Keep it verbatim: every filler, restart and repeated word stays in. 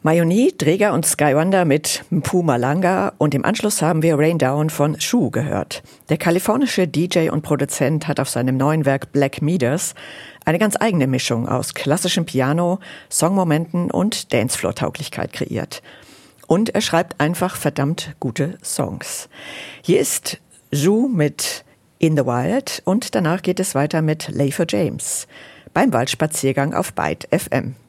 Mayoni, Dreger und Skywanda mit Mpumalanga und im Anschluss haben wir Rain Down von Shu gehört. Der kalifornische D J und Produzent hat auf seinem neuen Werk Black Meters eine ganz eigene Mischung aus klassischem Piano, Songmomenten und Dancefloor-Tauglichkeit kreiert. Und er schreibt einfach verdammt gute Songs. Hier ist Shu mit In the Wild und danach geht es weiter mit Lay for James beim Waldspaziergang auf Byte F M.